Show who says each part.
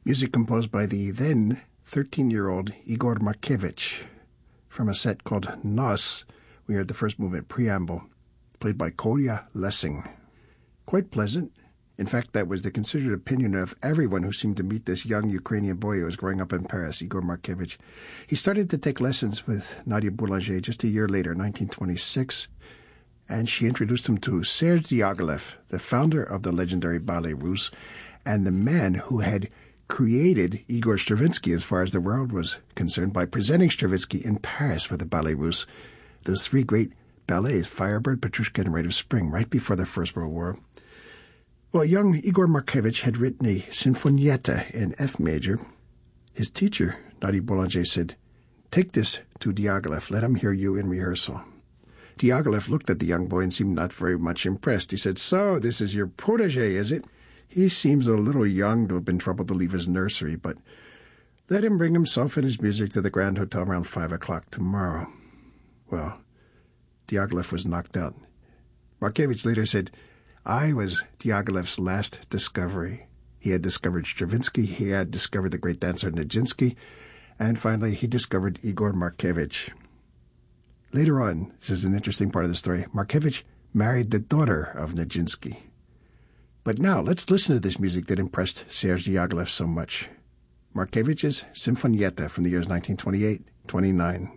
Speaker 1: Music composed by the then 13-year-old Igor Markevich. From a set called Nos, we heard the first movement, Preamble, played by Kolya Lessing. Quite pleasant. In fact, that was the considered opinion of everyone who seemed to meet this young Ukrainian boy who was growing up in Paris, Igor Markevich. He started to take lessons with Nadia Boulanger just a year later, 1926, and she introduced him to Serge Diaghilev, the founder of the legendary Ballet Russe, and the man who had created Igor Stravinsky as far as the world was concerned by presenting Stravinsky in Paris with the Ballet Russe. Those three great ballets, Firebird, Petrushka, and Rite of Spring, right before the First World War. Well, young Igor Markevich had written a Sinfonietta in F major. His teacher, Nadia Boulanger, said, "Take this to Diaghilev. Let him hear you in rehearsal." Diaghilev looked at the young boy and seemed not very much impressed. He said, "So, this is your protege, is it? He seems a little young to have been troubled to leave his nursery, but let him bring himself and his music to the Grand Hotel around 5 o'clock tomorrow." Well, Diaghilev was knocked out. Markevich later said, "I was Diaghilev's last discovery. He had discovered Stravinsky, he had discovered the great dancer Nijinsky, and finally he discovered Igor Markevich." Later on, this is an interesting part of the story, Markevich married the daughter of Nijinsky. But now, let's listen to this music that impressed Serge Diaghilev so much. Markevich's Sinfonietta from the years 1928-29.